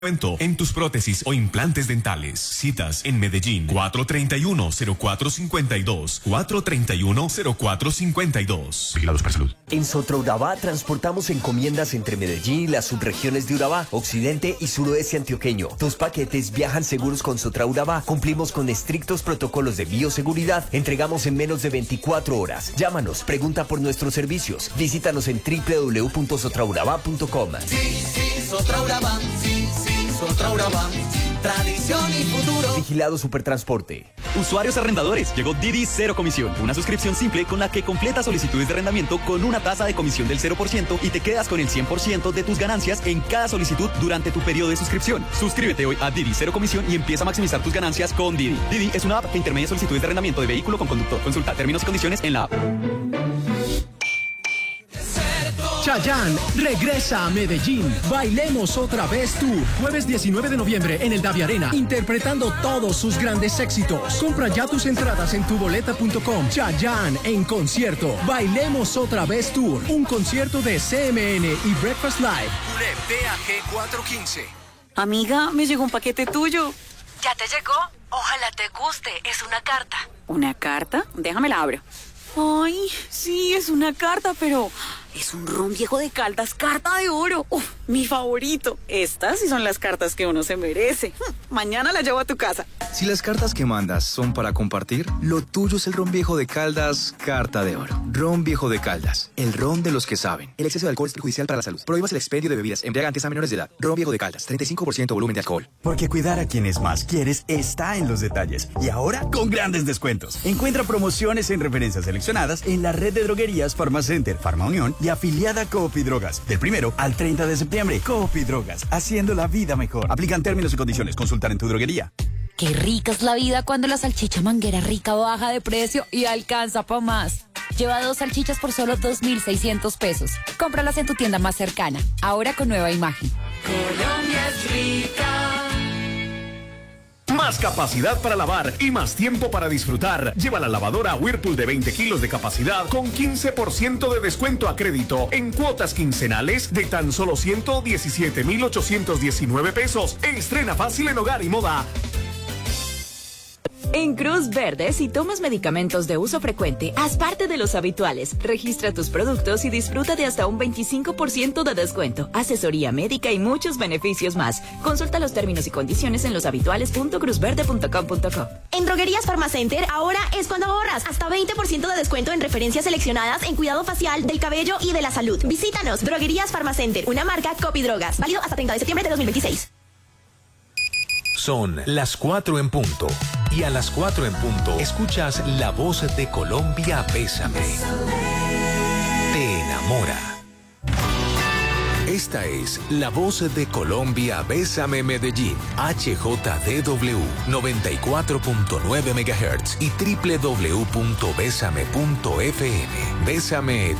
En tus prótesis o implantes dentales. Citas en Medellín 431-0452. 431-0452. Vigilados por salud. En Sotraurabá transportamos encomiendas entre Medellín y las subregiones de Urabá, occidente y suroeste antioqueño. Tus paquetes viajan seguros con Sotraurabá. Cumplimos con estrictos protocolos de bioseguridad. Entregamos en menos de 24 horas. Llámanos, pregunta por nuestros servicios. Visítanos en www.sotraurabá.com. Sí, Sotraurabá, sí, Sotraurabá, tradición y futuro. Vigilado Supertransporte. Usuarios arrendadores, llegó Didi Cero Comisión, una suscripción simple con la que completas solicitudes de arrendamiento con una tasa de comisión del 0% y te quedas con el 100% de tus ganancias en cada solicitud durante tu periodo de suscripción. Suscríbete hoy a Didi Cero Comisión y empieza a maximizar tus ganancias con Didi. Didi es una app que intermedia solicitudes de arrendamiento de vehículo con conductor. Consulta términos y condiciones en la app. Chayanne regresa a Medellín. Bailemos otra vez Tour. Jueves 19 de noviembre en el Davi Arena, interpretando todos sus grandes éxitos. Compra ya tus entradas en tuboleta.com. Chayanne en concierto. Bailemos otra vez Tour. Un concierto de CMN y Breakfast Live. PAG 415. Amiga, me llegó un paquete tuyo. ¿Ya te llegó? Ojalá te guste. Es una carta. ¿Una carta? Déjame la abro. Ay, sí, es una carta, pero es un ron viejo de Caldas, carta de oro. Uf, mi favorito. Estas sí son las cartas que uno se merece. Mañana la llevo a tu casa. Si las cartas que mandas son para compartir, lo tuyo es el ron viejo de Caldas, carta de oro. Ron viejo de Caldas, el ron de los que saben. El exceso de alcohol es perjudicial para la salud. Prohíbas el expendio de bebidas embriagantes a menores de edad. Ron viejo de Caldas, 35% volumen de alcohol. Porque cuidar a quienes más quieres está en los detalles. Y ahora con grandes descuentos. Encuentra promociones en referencias seleccionadas en la red de droguerías Farmacenter, Farma Unión y afiliada Coop y Drogas. Del 1 al 30 de septiembre, Coop y Drogas, haciendo la vida mejor. Aplican términos y condiciones. Consultar en tu droguería. Qué rica es la vida cuando la salchicha Manguera Rica baja de precio y alcanza pa' más. Lleva 2 salchichas por solo 2.600 pesos. Cómpralas en tu tienda más cercana. Ahora con nueva imagen. Colombia es rica. Más capacidad para lavar y más tiempo para disfrutar. Lleva la lavadora Whirlpool de 20 kilos de capacidad con 15% de descuento a crédito en cuotas quincenales de tan solo 117,819 pesos. Estrena fácil en hogar y moda. En Cruz Verde, si tomas medicamentos de uso frecuente, haz parte de los habituales. Registra tus productos y disfruta de hasta un 25% de descuento, asesoría médica y muchos beneficios más. Consulta los términos y condiciones en loshabituales.cruzverde.com.co. En Droguerías Farmacenter, ahora es cuando ahorras. Hasta 20% de descuento en referencias seleccionadas en cuidado facial, del cabello y de la salud. Visítanos, Droguerías Farmacenter, una marca Copi Drogas. Válido hasta 30 de septiembre de 2026. Son las 4 en punto. Y a las 4 en punto escuchas La Voz de Colombia, Bésame. Te enamora. Esta es La Voz de Colombia, Bésame Medellín. HJDW 94.9 MHz y www.besame.fm. Bésame